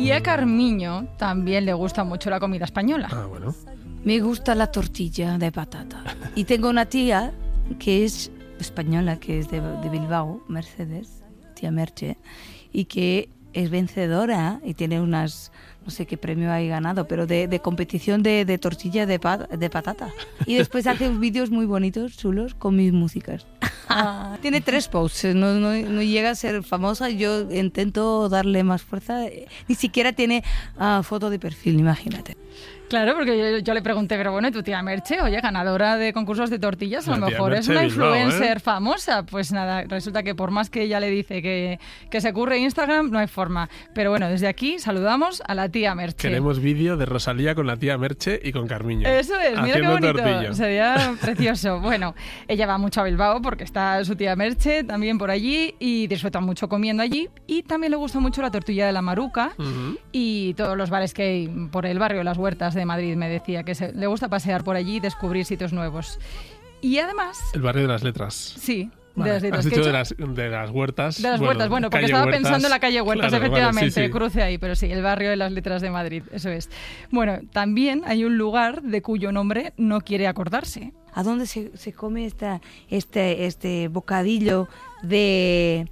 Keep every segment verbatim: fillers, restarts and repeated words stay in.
Y a Carmiño también le gusta mucho la comida española. Ah, bueno. Me gusta la tortilla de patata. Y tengo una tía que es española, que es de, de Bilbao, Mercedes, tía Merche, y que es vencedora y tiene unas, no sé qué premio ha ganado, pero de, de competición de, de tortilla de, pat, de patata. Y después hace vídeos muy bonitos, chulos, con mis músicas. Ah. Tiene tres posts, no, no, no llega a ser famosa, yo intento darle más fuerza. Ni siquiera tiene uh, foto de perfil, imagínate. Claro, porque yo, yo le pregunté, pero bueno, ¿y tu tía Merche? Oye, ganadora de concursos de tortillas, a lo mejor es una influencer famosa. Pues nada, resulta que por más que ella le dice que, que se curre Instagram, no hay forma. Pero bueno, desde aquí saludamos a la tía Merche. Queremos vídeo de Rosalía con la tía Merche y con Carmiño. Eso es, mira qué bonito. Tortilla. Sería precioso. Bueno, ella va mucho a Bilbao porque está su tía Merche también por allí y disfruta mucho comiendo allí. Y también le gusta mucho la tortilla de la Maruca uh-huh. y todos los bares que hay por el barrio, las huertas de Madrid, me decía que se, le gusta pasear por allí y descubrir sitios nuevos. Y además... El barrio de las letras. Sí. Vale. De las letras. Has dicho de las, de las huertas. De las bueno, huertas, bueno, porque estaba Huertas. pensando en la calle Huertas, claro, efectivamente, vale, sí, sí. cruce ahí, pero sí, el barrio de las letras de Madrid, eso es. Bueno, también hay un lugar de cuyo nombre no quiere acordarse. ¿A dónde se, se come esta, este, este bocadillo de...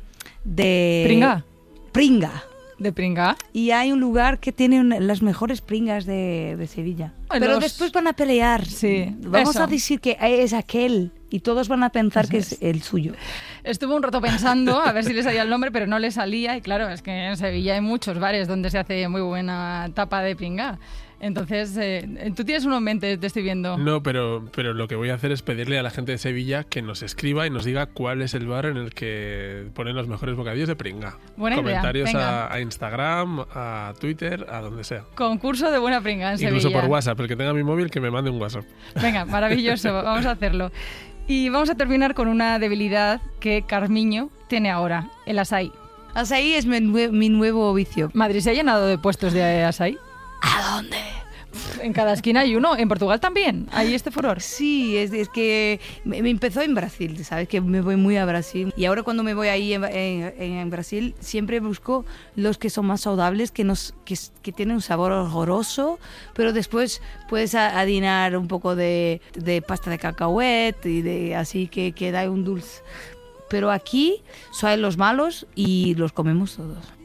de ¿Pringa? Pringa. ¿De pringa? Y hay un lugar que tiene una, las mejores pringas de, de Sevilla. Pero los... después van a pelear. Sí, Vamos eso. a decir que es aquel y todos van a pensar eso que es. es el suyo. Estuve un rato pensando a ver si le salía el nombre, pero no le salía. Y claro, es que en Sevilla hay muchos bares donde se hace muy buena tapa de pringa. Entonces, eh, tú tienes uno en mente, te estoy viendo. No, pero, pero lo que voy a hacer es pedirle a la gente de Sevilla que nos escriba y nos diga cuál es el bar en el que ponen los mejores bocadillos de pringa. Buena Comentarios idea. A, a Instagram, a Twitter, a donde sea. Concurso de buena pringa en Incluso Sevilla. Incluso por WhatsApp, el que tenga mi móvil que me mande un WhatsApp. Venga, maravilloso, vamos a hacerlo. Y vamos a terminar con una debilidad que Carmiño tiene ahora, el açaí. Açaí es mi, nue- mi nuevo vicio. ¿Madrid se ha llenado de puestos de açaí? ¿A dónde? En cada esquina hay uno. ¿En Portugal también hay este furor? Sí, es, es que me, me empezó en Brasil, ¿sabes? Que me voy muy a Brasil. Y ahora cuando me voy ahí en, en, en Brasil, siempre busco los que son más saludables, que, nos, que, que tienen un sabor horroroso, pero después puedes adinar un poco de, de pasta de cacahuete y de así que, que da un dulce. Pero aquí son los malos y los comemos todos.